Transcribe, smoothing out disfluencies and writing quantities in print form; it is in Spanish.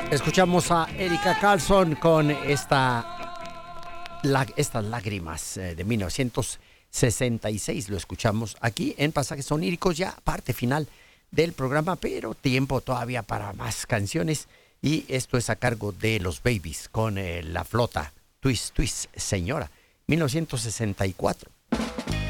Escuchamos a Erika Carlson con estas lágrimas de 1966. Lo escuchamos aquí en Pasajes Oníricos, ya parte final del programa, pero tiempo todavía para más canciones. Y esto es a cargo de los Babies con La Flota, Twist, Twist, Señora, 1964.